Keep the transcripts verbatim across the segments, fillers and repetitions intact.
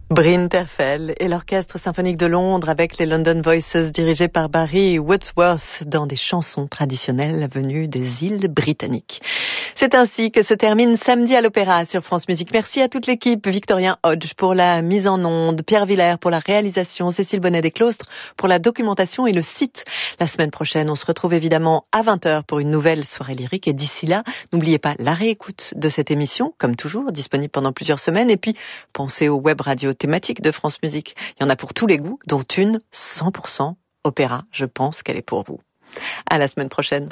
Bryn Terfel et l'Orchestre symphonique de Londres avec les London Voices dirigés par Barry Wordsworth dans des chansons traditionnelles venues des îles britanniques. C'est ainsi que se termine Samedi à l'Opéra sur France Musique. Merci à toute l'équipe, Victorien Hodge pour la mise en onde, Pierre Villers pour la réalisation, Cécile Bonnet des Clostres pour la documentation et le site. La semaine prochaine, on se retrouve évidemment à vingt heures pour une nouvelle soirée lyrique et d'ici là, n'oubliez pas la réécoute de cette émission, comme toujours, disponible pendant plusieurs semaines et puis pensez aux web radios thématique de France Musique. Il y en a pour tous les goûts, dont une cent pour cent opéra. Je pense qu'elle est pour vous. À la semaine prochaine.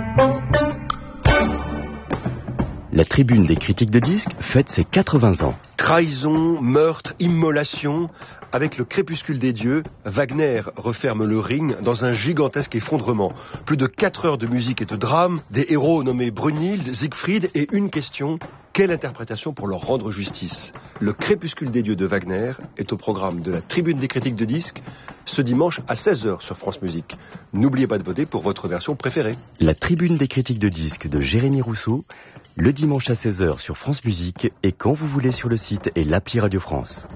La tribune des critiques de disques fête ses quatre-vingts ans. Trahison, meurtre, immolation. Avec le crépuscule des dieux, Wagner referme le Ring dans un gigantesque effondrement. Plus de quatre heures de musique et de drame, des héros nommés Brunhilde, Siegfried et une question, quelle interprétation pour leur rendre justice? Le crépuscule des dieux de Wagner est au programme de la tribune des critiques de disques ce dimanche à seize heures sur France Musique. N'oubliez pas de voter pour votre version préférée. La tribune des critiques de disques de Jérémy Rousseau, le dimanche à seize heures sur France Musique et quand vous voulez sur le site et l'appli Radio France.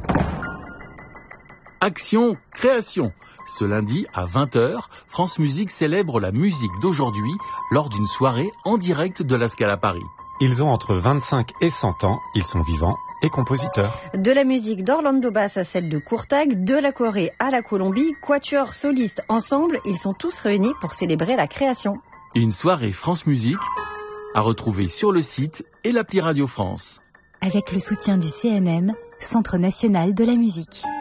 Action Création. Ce lundi à vingt heures, France Musique célèbre la musique d'aujourd'hui lors d'une soirée en direct de la Scala Paris. Ils ont entre vingt-cinq et cent ans, ils sont vivants et compositeurs. De la musique d'Orlando Bass à celle de Courtag, de la Corée à la Colombie, quatuor, solistes, ensemble, ils sont tous réunis pour célébrer la création. Une soirée France Musique à retrouver sur le site et l'appli Radio France. Avec le soutien du C N M, Centre National de la Musique.